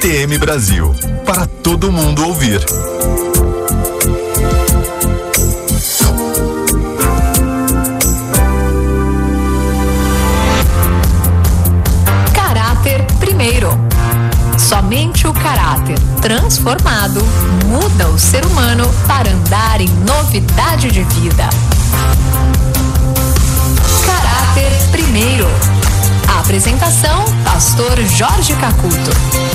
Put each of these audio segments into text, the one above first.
ITM Brasil, para todo mundo ouvir. Caráter primeiro. Somente o caráter transformado muda o ser humano para andar em novidade de vida. Caráter primeiro. A apresentação, pastor Jorge Cacuto.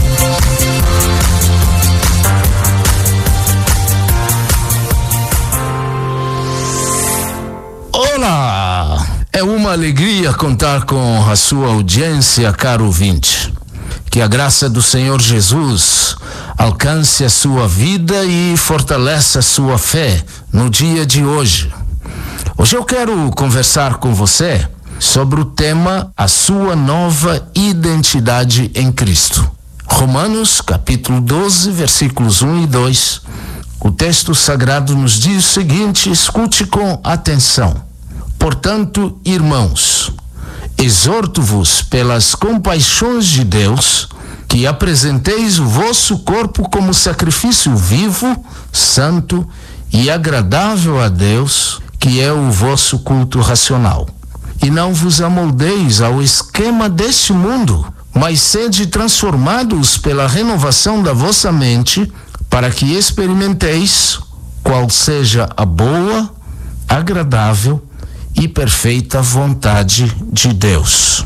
Olá! É uma alegria contar com a sua audiência, caro ouvinte. Que a graça do Senhor Jesus alcance a sua vida e fortaleça a sua fé no dia de hoje. Hoje eu quero conversar com você sobre o tema A Sua Nova Identidade em Cristo. Romanos, capítulo 12, versículos 1 e 2. O texto sagrado nos diz o seguinte, escute com atenção. Portanto, irmãos, exorto-vos pelas compaixões de Deus, que apresenteis o vosso corpo como sacrifício vivo, santo e agradável a Deus, que é o vosso culto racional. E não vos amoldeis ao esquema deste mundo, mas sede transformados pela renovação da vossa mente, para que experimenteis qual seja a boa, agradável e perfeita vontade de Deus.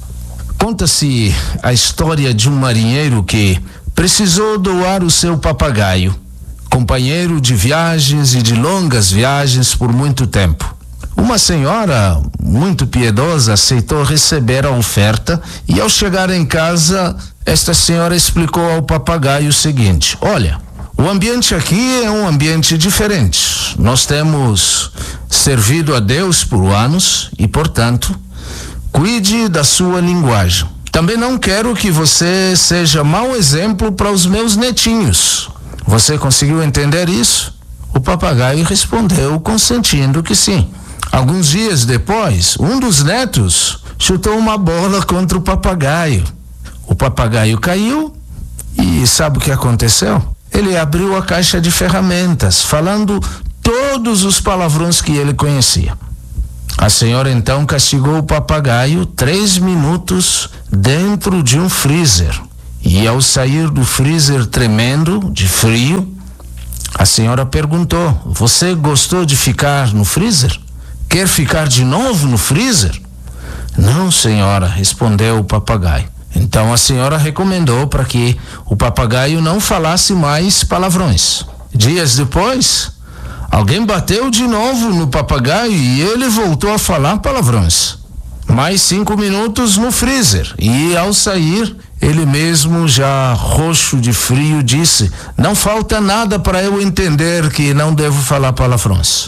Conta-se a história de um marinheiro que precisou doar o seu papagaio, companheiro de viagens e de longas viagens por muito tempo. Uma senhora muito piedosa aceitou receber a oferta e ao chegar em casa, esta senhora explicou ao papagaio o seguinte: olha, o ambiente aqui é um ambiente diferente. Nós temos servido a Deus por anos e, portanto, cuide da sua linguagem. Também não quero que você seja mau exemplo para os meus netinhos. Você conseguiu entender isso? O papagaio respondeu, consentindo que sim. Alguns dias depois, um dos netos chutou uma bola contra o papagaio. O papagaio caiu e sabe o que aconteceu? Ele abriu a caixa de ferramentas, falando todos os palavrões que ele conhecia. A senhora então castigou o papagaio 3 minutos dentro de um freezer. E ao sair do freezer tremendo de frio, a senhora perguntou: você gostou de ficar no freezer? Quer ficar de novo no freezer? Não, senhora, respondeu o papagaio. Então a senhora recomendou para que o papagaio não falasse mais palavrões. Dias depois, alguém bateu de novo no papagaio e ele voltou a falar palavrões. Mais 5 minutos no freezer e ao sair, ele mesmo já roxo de frio disse: não falta nada para eu entender que não devo falar palavrões.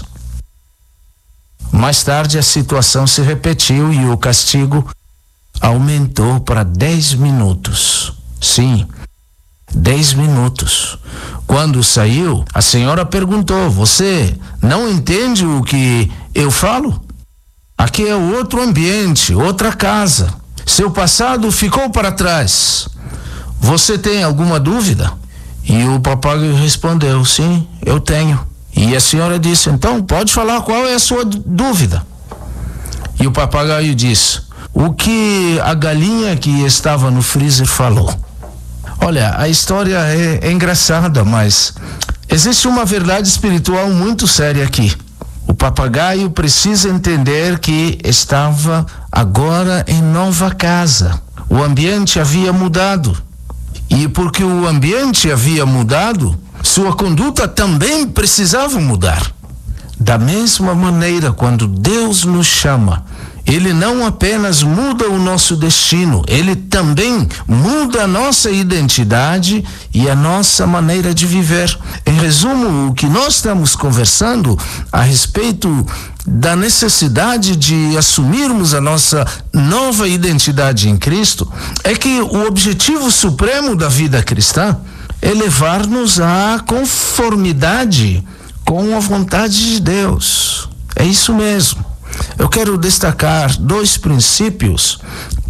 Mais tarde a situação se repetiu e o castigo aumentou para 10 minutos. Sim, 10 minutos. Quando saiu, a senhora perguntou: você não entende o que eu falo? Aqui é outro ambiente, outra casa. Seu passado ficou para trás. Você tem alguma dúvida? E o papagaio respondeu: sim, eu tenho. E a senhora disse: então pode falar qual é a sua dúvida. E o papagaio disse: o que a galinha que estava no freezer falou. Olha, a história é engraçada, mas existe uma verdade espiritual muito séria aqui. O papagaio precisa entender que estava agora em nova casa. O ambiente havia mudado. E porque o ambiente havia mudado, sua conduta também precisava mudar. Da mesma maneira, quando Deus nos chama, Ele não apenas muda o nosso destino, Ele também muda a nossa identidade e a nossa maneira de viver. Em resumo, o que nós estamos conversando a respeito da necessidade de assumirmos a nossa nova identidade em Cristo é que o objetivo supremo da vida cristã é levar-nos à conformidade com a vontade de Deus. É isso mesmo. Eu quero destacar 2 princípios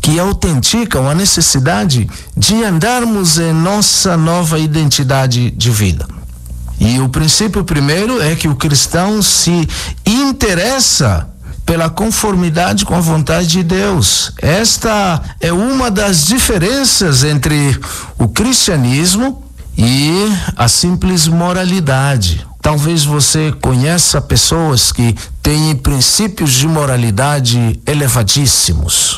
que autenticam a necessidade de andarmos em nossa nova identidade de vida. E o princípio primeiro é que o cristão se interessa pela conformidade com a vontade de Deus. Esta é uma das diferenças entre o cristianismo e a simples moralidade. Talvez você conheça pessoas que têm princípios de moralidade elevadíssimos,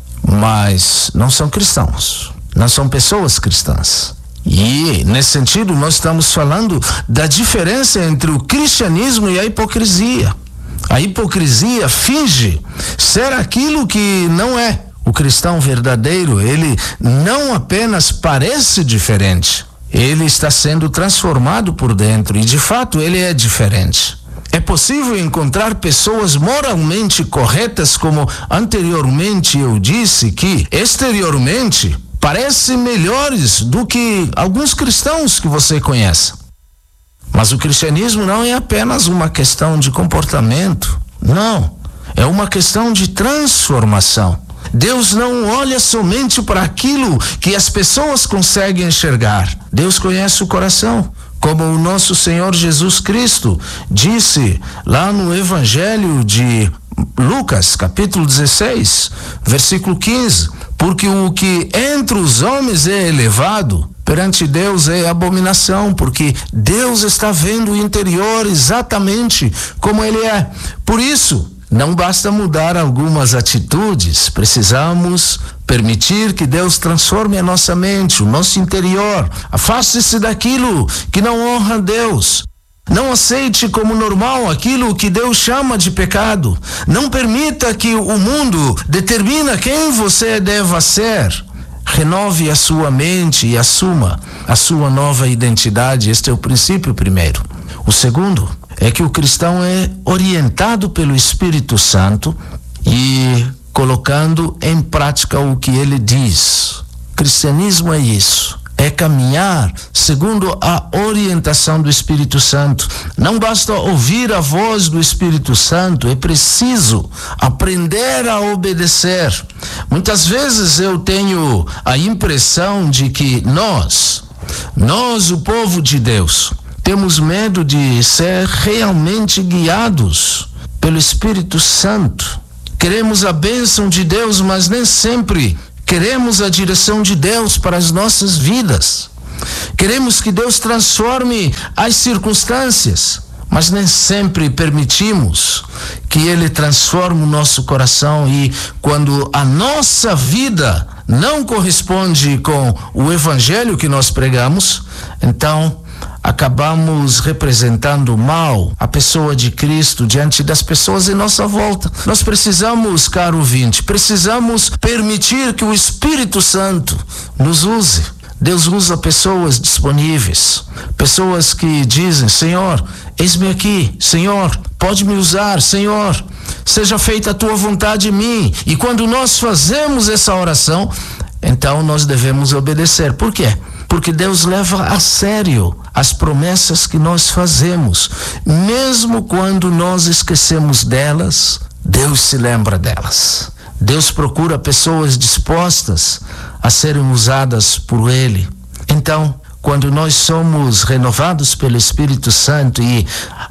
mas não são cristãos, não são pessoas cristãs. E, nesse sentido, nós estamos falando da diferença entre o cristianismo e a hipocrisia. A hipocrisia finge ser aquilo que não é. O cristão verdadeiro, ele não apenas parece diferente, ele está sendo transformado por dentro e, de fato, ele é diferente. É possível encontrar pessoas moralmente corretas, como anteriormente eu disse, que exteriormente parecem melhores do que alguns cristãos que você conhece. Mas o cristianismo não é apenas uma questão de comportamento, não. É uma questão de transformação. Deus não olha somente para aquilo que as pessoas conseguem enxergar. Deus conhece o coração. Como o nosso Senhor Jesus Cristo disse lá no Evangelho de Lucas, capítulo 16, versículo 15, porque o que entre os homens é elevado, perante Deus é abominação, porque Deus está vendo o interior exatamente como ele é. Por isso, não basta mudar algumas atitudes, precisamos permitir que Deus transforme a nossa mente, o nosso interior. Afaste-se daquilo que não honra a Deus. Não aceite como normal aquilo que Deus chama de pecado. Não permita que o mundo determine quem você deva ser. Renove a sua mente e assuma a sua nova identidade. Este é o princípio primeiro. O segundo é que o cristão é orientado pelo Espírito Santo e colocando em prática o que ele diz. Cristianismo é isso. É caminhar segundo a orientação do Espírito Santo. Não basta ouvir a voz do Espírito Santo, é preciso aprender a obedecer. Muitas vezes eu tenho a impressão de que nós, o povo de Deus, temos medo de ser realmente guiados pelo Espírito Santo. Queremos a bênção de Deus, mas nem sempre queremos a direção de Deus para as nossas vidas. Queremos que Deus transforme as circunstâncias, mas nem sempre permitimos que Ele transforme o nosso coração. E quando a nossa vida não corresponde com o Evangelho que nós pregamos, então acabamos representando mal a pessoa de Cristo diante das pessoas em nossa volta. Nós precisamos, caro ouvinte, precisamos permitir que o Espírito Santo nos use. Deus usa pessoas disponíveis, pessoas que dizem: Senhor, eis-me aqui, Senhor, pode me usar, Senhor, seja feita a tua vontade em mim. E quando nós fazemos essa oração, então nós devemos obedecer. Por quê? Porque Deus leva a sério as promessas que nós fazemos. Mesmo quando nós esquecemos delas, Deus se lembra delas. Deus procura pessoas dispostas a serem usadas por Ele. Então, quando nós somos renovados pelo Espírito Santo e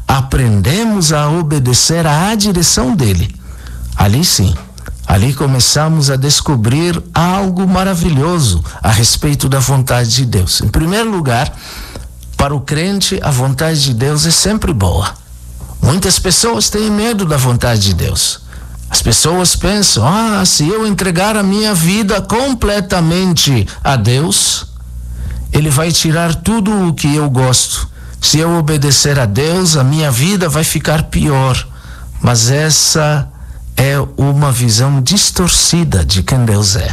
aprendemos a obedecer à direção dEle, ali sim, ali começamos a descobrir algo maravilhoso a respeito da vontade de Deus. Em primeiro lugar, para o crente, a vontade de Deus é sempre boa. Muitas pessoas têm medo da vontade de Deus. As pessoas pensam: se eu entregar a minha vida completamente a Deus, Ele vai tirar tudo o que eu gosto. Se eu obedecer a Deus, a minha vida vai ficar pior. Mas essa é uma visão distorcida de quem Deus é.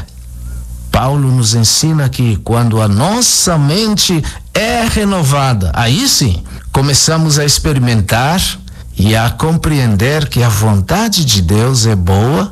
Paulo nos ensina que quando a nossa mente é renovada, aí sim, começamos a experimentar e a compreender que a vontade de Deus é boa,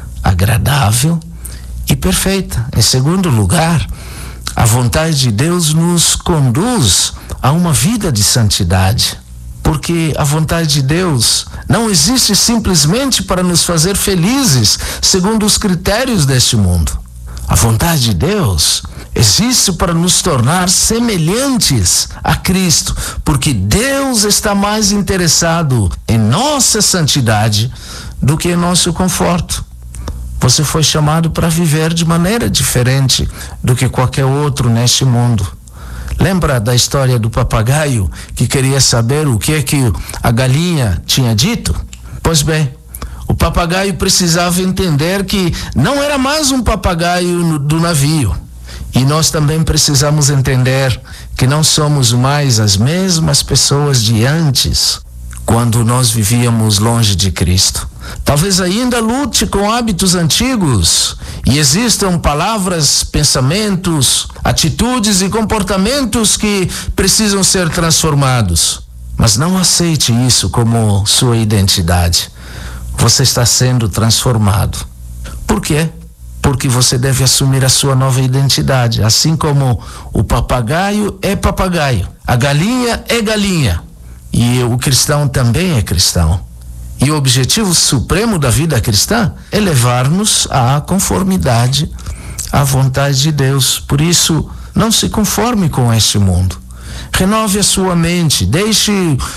agradável e perfeita. Em segundo lugar, a vontade de Deus nos conduz a uma vida de santidade. Porque a vontade de Deus não existe simplesmente para nos fazer felizes segundo os critérios deste mundo. A vontade de Deus existe para nos tornar semelhantes a Cristo, porque Deus está mais interessado em nossa santidade do que em nosso conforto. Você foi chamado para viver de maneira diferente do que qualquer outro neste mundo. Lembra da história do papagaio que queria saber o que é que a galinha tinha dito? Pois bem, o papagaio precisava entender que não era mais um papagaio do navio. E nós também precisamos entender que não somos mais as mesmas pessoas de antes, quando nós vivíamos longe de Cristo. Talvez ainda lute com hábitos antigos e existam palavras, pensamentos, atitudes e comportamentos que precisam ser transformados. Mas não aceite isso como sua identidade. Você está sendo transformado. Por quê? Porque você deve assumir a sua nova identidade. Assim como o papagaio é papagaio, a galinha é galinha, e o cristão também é cristão. E o objetivo supremo da vida cristã é levar-nos à conformidade à vontade de Deus. Por isso, não se conforme com este mundo. Renove a sua mente, deixe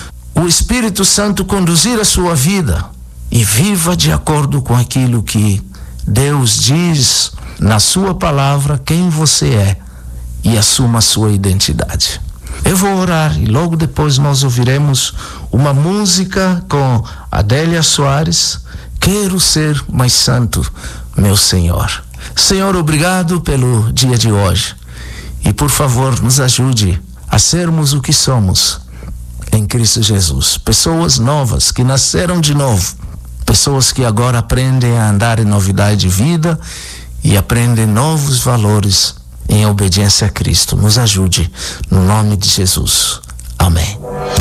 o Espírito Santo conduzir a sua vida e viva de acordo com aquilo que Deus diz na sua palavra quem você é, e assuma a sua identidade. Eu vou orar e logo depois nós ouviremos uma música com Adélia Soares, Quero Ser Mais Santo, Meu Senhor. Senhor, obrigado pelo dia de hoje e por favor nos ajude a sermos o que somos em Cristo Jesus. Pessoas novas que nasceram de novo, pessoas que agora aprendem a andar em novidade de vida e aprendem novos valores em obediência a Cristo. Nos ajude, no nome de Jesus. Amém.